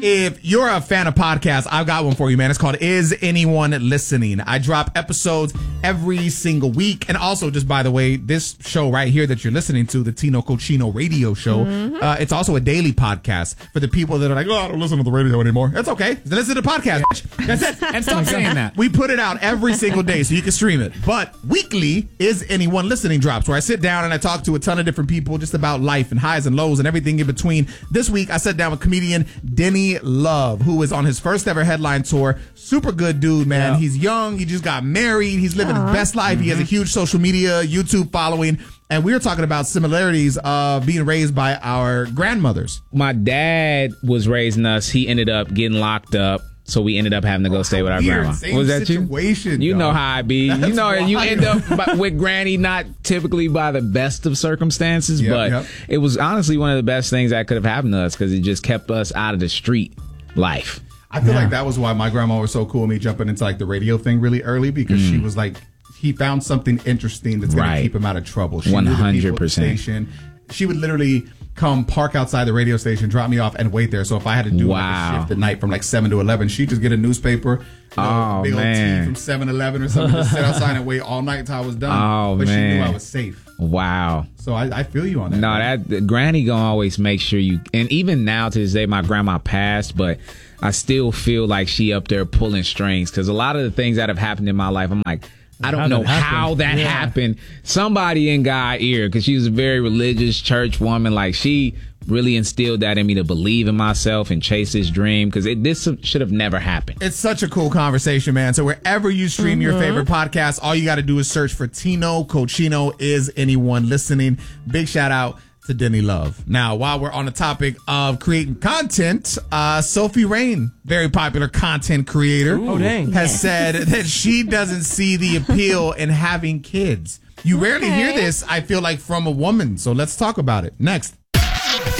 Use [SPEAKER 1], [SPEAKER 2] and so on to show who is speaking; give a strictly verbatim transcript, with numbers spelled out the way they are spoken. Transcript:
[SPEAKER 1] If you're a fan of podcasts, I've got one for you, man. It's called Is Anyone Listening? I drop episodes every single week. And also, just by the way, this show right here that you're listening to, the Tino Cochino radio show, mm-hmm. uh, it's also a daily podcast for the people that are like, oh, I don't listen to the radio anymore. That's okay. Listen to the podcast. That's it.
[SPEAKER 2] And stop saying that.
[SPEAKER 1] We put it out every single day so you can stream it. But weekly Is Anyone Listening drops, where I sit down and I talk to a ton of different people just about life and highs and lows and everything in between. This week, I sat down with comedian Denny Love, who is on his first ever headline tour. Super good dude, man. Yeah. He's young. He just got married. He's living Aww. his best life. Mm-hmm. He has a huge social media, YouTube following. And we were talking about similarities of being raised by our grandmothers.
[SPEAKER 3] My dad was raising us. He ended up getting locked up. So we ended up having to go oh, stay with our
[SPEAKER 1] weird.
[SPEAKER 3] grandma.
[SPEAKER 1] Same
[SPEAKER 3] Was that
[SPEAKER 1] situation,
[SPEAKER 3] you? You
[SPEAKER 1] dog.
[SPEAKER 3] know how I be. That's you know, wild. You end up with granny, not typically by the best of circumstances, yep, but yep. it was honestly one of the best things that could have happened to us because it just kept us out of the street life.
[SPEAKER 1] I feel yeah. like that was why my grandma was so cool with me jumping into like the radio thing really early, because mm. she was like, he found something interesting that's going right. to keep him out of trouble. She
[SPEAKER 3] one hundred percent.
[SPEAKER 1] Knew the people at the station. She would literally come park outside the radio station, drop me off, and wait there. So if I had to do
[SPEAKER 3] wow.
[SPEAKER 1] like a shift at night from like seven to eleven, she'd just get a newspaper, you know,
[SPEAKER 3] oh,
[SPEAKER 1] big old
[SPEAKER 3] man.
[SPEAKER 1] tea from seven eleven or something, just sit outside and wait all night until I was done.
[SPEAKER 3] Oh,
[SPEAKER 1] but
[SPEAKER 3] man.
[SPEAKER 1] she knew I was safe.
[SPEAKER 3] Wow.
[SPEAKER 1] So I, I feel you on that.
[SPEAKER 3] No,
[SPEAKER 1] man.
[SPEAKER 3] that granny gonna always make sure you, and even now to this day, my grandma passed, but I still feel like she up there pulling strings, because a lot of the things that have happened in my life, I'm like, I don't
[SPEAKER 2] how
[SPEAKER 3] know
[SPEAKER 2] that
[SPEAKER 3] how that yeah. happened. Somebody in God's ear, because she was a very religious church woman. Like, she really instilled that in me to believe in myself and chase this dream, because this should have never happened.
[SPEAKER 1] It's such a cool conversation, man. So wherever you stream mm-hmm. your favorite podcast, all you got to do is search for Tino Cochino. Is Anyone Listening? Big shout out to Denny Love. Now, while we're on the topic of creating content, uh, Sophie Rain, very popular content creator,
[SPEAKER 2] Ooh. Oh, dang.
[SPEAKER 1] has said that she doesn't see the appeal in having kids. You rarely
[SPEAKER 4] Okay.
[SPEAKER 1] hear this, I feel like, from a woman. So let's talk about it. Next.